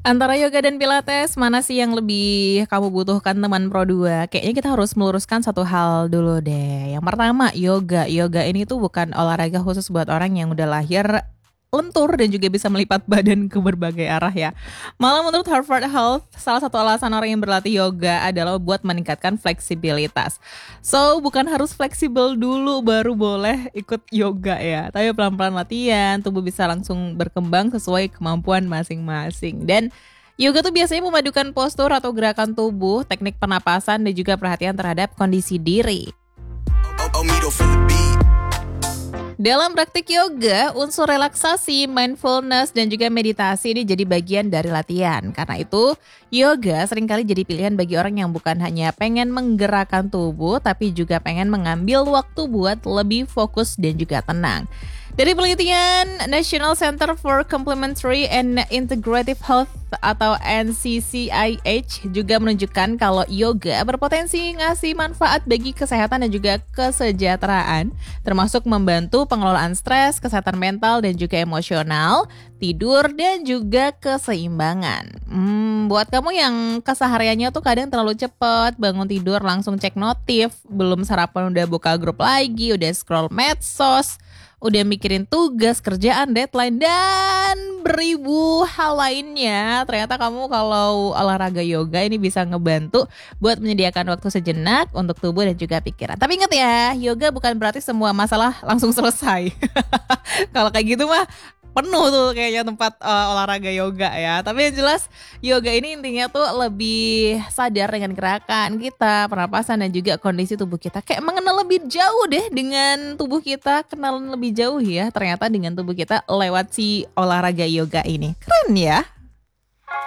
Antara yoga dan pilates, mana sih yang lebih kamu butuhkan teman Pro 2? Kayaknya kita harus meluruskan satu hal dulu deh. Yang pertama, yoga. Yoga ini tuh bukan olahraga khusus buat orang yang udah lahir lentur dan juga bisa melipat badan ke berbagai arah ya. Malah menurut Harvard Health, salah satu alasan orang yang berlatih yoga adalah buat meningkatkan fleksibilitas. So, bukan harus fleksibel dulu baru boleh ikut yoga ya. Tapi pelan-pelan latihan, tubuh bisa langsung berkembang sesuai kemampuan masing-masing. Dan yoga tuh biasanya memadukan postur atau gerakan tubuh, teknik pernapasan, dan juga perhatian terhadap kondisi diri. Dalam praktik yoga, unsur relaksasi, mindfulness, dan juga meditasi ini jadi bagian dari latihan. Karena itu, yoga seringkali jadi pilihan bagi orang yang bukan hanya pengen menggerakkan tubuh, tapi juga pengen mengambil waktu buat lebih fokus dan juga tenang. Dari penelitian National Center for Complementary and Integrative Health atau NCCIH juga menunjukkan kalau yoga berpotensi ngasih manfaat bagi kesehatan dan juga kesejahteraan, termasuk membantu pengelolaan stres, kesehatan mental dan juga emosional, tidur dan juga keseimbangan. Buat kamu yang kesehariannya tuh kadang terlalu cepat, bangun tidur langsung cek notif, belum sarapan udah buka grup lagi, udah scroll medsos, udah mikirin tugas, kerjaan, deadline, dan beribu hal lainnya. Ternyata kamu kalau olahraga yoga ini bisa ngebantu buat menyediakan waktu sejenak untuk tubuh dan juga pikiran. Tapi ingat ya, yoga bukan berarti semua masalah langsung selesai. Kalau kayak gitu mah penuh tuh kayaknya tempat olahraga yoga ya. Tapi yang jelas yoga ini intinya tuh lebih sadar dengan gerakan kita, pernapasan dan juga kondisi tubuh kita. Kayak mengenal lebih jauh deh dengan tubuh kita, kenalan lebih jauh ya ternyata dengan tubuh kita lewat si olahraga yoga ini. Keren ya.